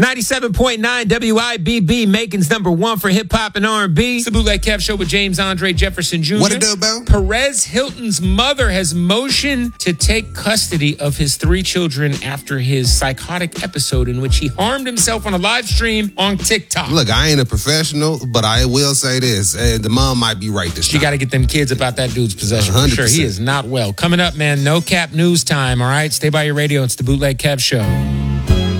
97.9 WIBB, Macon's number one for hip hop and R&B. It's the Bootleg Kev Show with James Andre Jefferson Jr. What it do, Bill? Perez Hilton's mother has motioned to take custody of his 3 children after his psychotic episode in which he harmed himself on a live stream on TikTok. Look, I ain't a professional, but I will say this. The mom might be right this time. You got to get them kids about that dude's possession. 100%. For sure, he is not well. Coming up, man, no cap news time, all right? Stay by your radio. It's the Bootleg Kev Show.